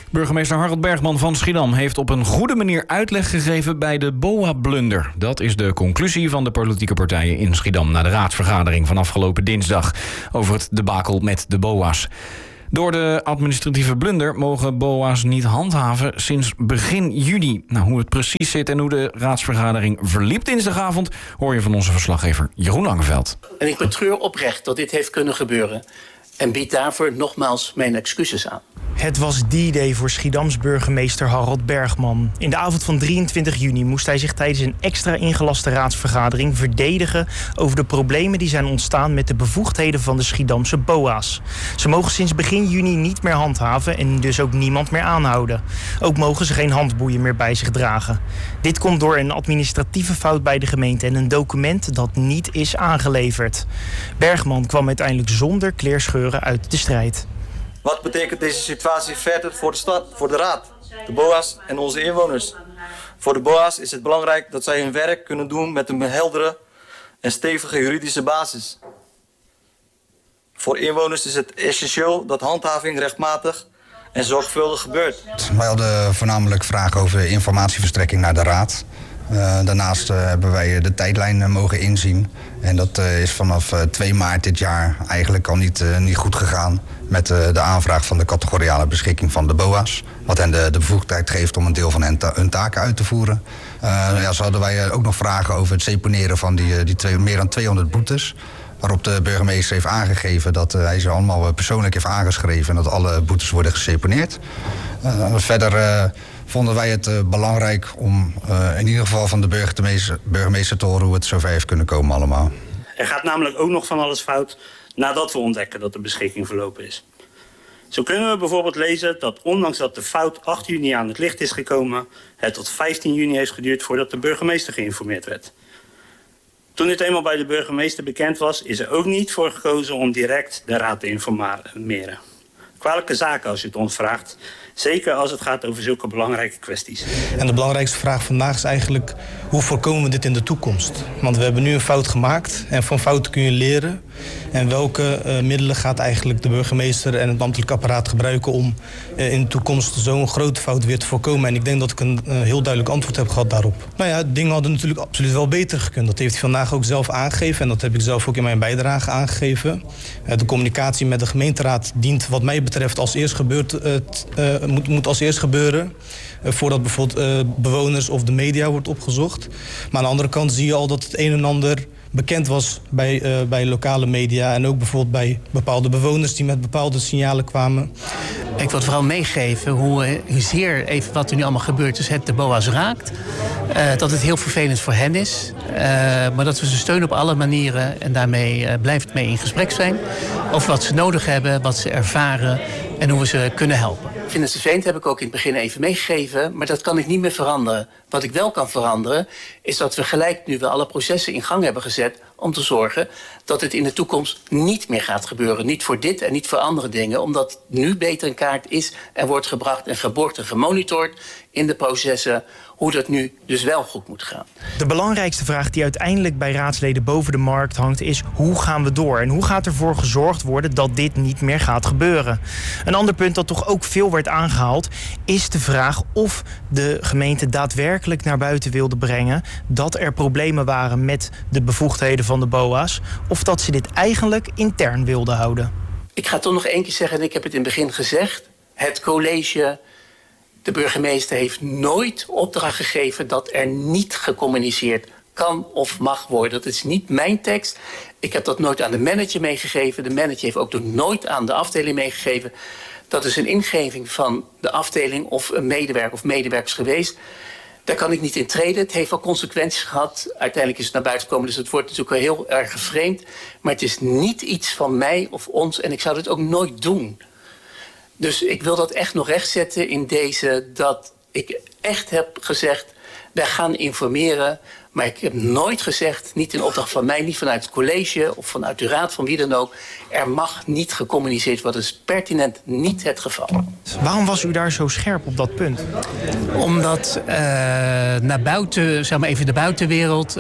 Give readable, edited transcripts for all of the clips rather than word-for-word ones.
Burgemeester Harold Bergman van Schiedam heeft op een goede manier uitleg gegeven bij de BOA-blunder. Dat is de conclusie van de politieke partijen in Schiedam na de raadsvergadering van afgelopen dinsdag over het debakel met de BOA's. Door de administratieve blunder mogen BOA's niet handhaven sinds begin juni. Hoe het precies zit en hoe de raadsvergadering verliep dinsdagavond hoor je van onze verslaggever Jeroen Langeveld. En ik betreur oprecht dat dit heeft kunnen gebeuren en bied daarvoor nogmaals mijn excuses aan. Het was D-Day voor Schiedams burgemeester Harold Bergman. In de avond van 23 juni moest hij zich tijdens een extra ingelaste raadsvergadering verdedigen over de problemen die zijn ontstaan met de bevoegdheden van de Schiedamse BOA's. Ze mogen sinds begin juni niet meer handhaven en dus ook niemand meer aanhouden. Ook mogen ze geen handboeien meer bij zich dragen. Dit komt door een administratieve fout bij de gemeente en een document dat niet is aangeleverd. Bergman kwam uiteindelijk zonder kleerscheuren uit de strijd. Wat betekent deze situatie verder voor de stad, voor de raad, de BOA's en onze inwoners? Voor de BOA's is het belangrijk dat zij hun werk kunnen doen met een heldere en stevige juridische basis. Voor inwoners is het essentieel dat handhaving rechtmatig en zorgvuldig gebeurt. Wij hadden voornamelijk vragen over informatieverstrekking naar de raad. Daarnaast hebben wij de tijdlijn mogen inzien. En dat is vanaf 2 maart dit jaar eigenlijk al niet goed gegaan met de aanvraag van de categoriale beschikking van de BOA's. Wat hen de bevoegdheid geeft om een deel van hun taken uit te voeren. Zo hadden wij ook nog vragen over het seponeren van die meer dan 200 boetes. Waarop de burgemeester heeft aangegeven dat hij ze allemaal persoonlijk heeft aangeschreven en dat alle boetes worden geseponeerd. Verder vonden wij het belangrijk om in ieder geval van de burgemeester te horen hoe het zover heeft kunnen komen allemaal. Er gaat namelijk ook nog van alles fout nadat we ontdekken dat de beschikking verlopen is. Zo kunnen we bijvoorbeeld lezen dat ondanks dat de fout 8 juni aan het licht is gekomen, het tot 15 juni heeft geduurd voordat de burgemeester geïnformeerd werd. Toen dit eenmaal bij de burgemeester bekend was, is er ook niet voor gekozen om direct de raad te informeren. Kwalijke zaken als je het ons vraagt. Zeker als het gaat over zulke belangrijke kwesties. En de belangrijkste vraag vandaag is eigenlijk: hoe voorkomen we dit in de toekomst? Want we hebben nu een fout gemaakt en van fouten kun je leren. En welke middelen gaat eigenlijk de burgemeester en het ambtelijk apparaat gebruiken om in de toekomst zo'n grote fout weer te voorkomen? En ik denk dat ik een heel duidelijk antwoord heb gehad daarop. Dingen hadden natuurlijk absoluut wel beter gekund. Dat heeft hij vandaag ook zelf aangegeven en dat heb ik zelf ook in mijn bijdrage aangegeven. De communicatie met de gemeenteraad dient wat mij betreft als eerst moet als eerst gebeuren. Voordat bijvoorbeeld bewoners of de media wordt opgezocht. Maar aan de andere kant zie je al dat het een en ander bekend was bij lokale media en ook bijvoorbeeld bij bepaalde bewoners die met bepaalde signalen kwamen. Ik wil vooral meegeven hoezeer even wat er nu allemaal gebeurd is, het de BOA's raakt. Dat het heel vervelend voor hen is. Maar dat we ze steunen op alle manieren en daarmee blijft mee in gesprek zijn. Over wat ze nodig hebben, wat ze ervaren en hoe we ze kunnen helpen. Ik vind het vervelend, heb ik ook in het begin even meegegeven, maar dat kan ik niet meer veranderen. Wat ik wel kan veranderen, is dat we gelijk nu we alle processen in gang hebben gezet om te zorgen dat het in de toekomst niet meer gaat gebeuren. Niet voor dit en niet voor andere dingen, omdat het nu beter in kaart is en wordt gebracht en geborgd en gemonitord in de processen hoe dat nu dus wel goed moet gaan. De belangrijkste vraag die uiteindelijk bij raadsleden boven de markt hangt is: hoe gaan we door? En hoe gaat ervoor gezorgd worden dat dit niet meer gaat gebeuren? Een ander punt dat toch ook veel werd aangehaald is de vraag of de gemeente daadwerkelijk naar buiten wilde brengen dat er problemen waren met de bevoegdheden van de BOA's, of dat ze dit eigenlijk intern wilden houden. Ik ga toch nog 1 keer zeggen, en ik heb het in het begin gezegd, het college, de burgemeester heeft nooit opdracht gegeven dat er niet gecommuniceerd kan of mag worden. Dat is niet mijn tekst. Ik heb dat nooit aan de manager meegegeven. De manager heeft ook nooit aan de afdeling meegegeven. Dat is een ingeving van de afdeling of een medewerker of medewerkers geweest. Daar kan ik niet in treden. Het heeft wel consequenties gehad. Uiteindelijk is het naar buiten gekomen, dus het wordt natuurlijk wel heel erg gevreemd. Maar het is niet iets van mij of ons en ik zou dit ook nooit doen. Dus ik wil dat echt nog rechtzetten in deze, dat ik echt heb gezegd, wij gaan informeren. Maar ik heb nooit gezegd, niet in opdracht van mij, niet vanuit het college of vanuit de raad, van wie dan ook. Er mag niet gecommuniceerd worden. Dat is pertinent niet het geval. Waarom was u daar zo scherp op dat punt? Omdat naar buiten, zeg maar even de buitenwereld,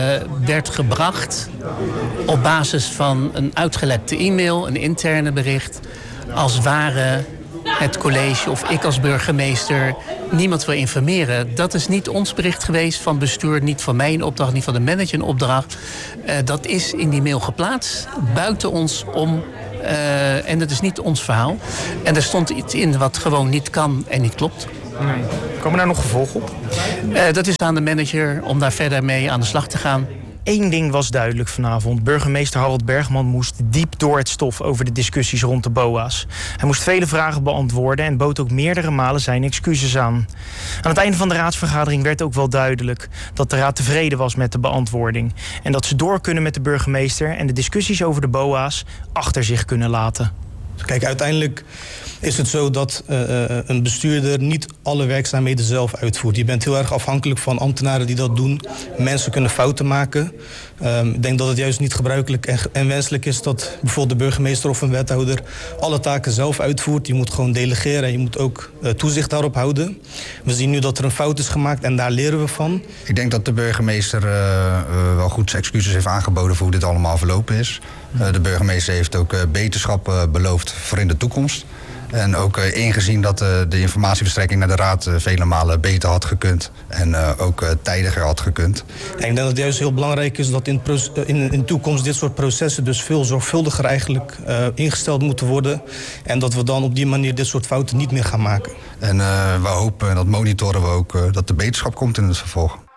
werd gebracht op basis van een uitgelekte e-mail, een interne bericht, als ware het college of ik als burgemeester niemand wil informeren. Dat is niet ons bericht geweest van bestuur, niet van mijn opdracht, niet van de manager een opdracht. Dat is in die mail geplaatst, buiten ons om. En dat is niet ons verhaal. En er stond iets in wat gewoon niet kan en niet klopt. Nee. Komen daar nog gevolgen op? Dat is aan de manager om daar verder mee aan de slag te gaan. Eén ding was duidelijk vanavond. Burgemeester Harold Bergman moest diep door het stof over de discussies rond de BOA's. Hij moest vele vragen beantwoorden en bood ook meerdere malen zijn excuses aan. Aan het einde van de raadsvergadering werd ook wel duidelijk dat de raad tevreden was met de beantwoording. En dat ze door kunnen met de burgemeester en de discussies over de BOA's achter zich kunnen laten. Kijk, uiteindelijk is het zo dat een bestuurder niet alle werkzaamheden zelf uitvoert. Je bent heel erg afhankelijk van ambtenaren die dat doen. Mensen kunnen fouten maken. Ik denk dat het juist niet gebruikelijk en wenselijk is dat bijvoorbeeld de burgemeester of een wethouder alle taken zelf uitvoert. Je moet gewoon delegeren en je moet ook toezicht daarop houden. We zien nu dat er een fout is gemaakt en daar leren we van. Ik denk dat de burgemeester wel goed zijn excuses heeft aangeboden voor hoe dit allemaal verlopen is. De burgemeester heeft ook beterschap beloofd voor in de toekomst. En ook ingezien dat de informatieverstrekking naar de raad vele malen beter had gekund. En ook tijdiger had gekund. Ik denk dat het juist heel belangrijk is dat in de toekomst dit soort processen dus veel zorgvuldiger eigenlijk ingesteld moeten worden. En dat we dan op die manier dit soort fouten niet meer gaan maken. En we hopen, en dat monitoren we ook, dat de beterschap komt in het vervolg.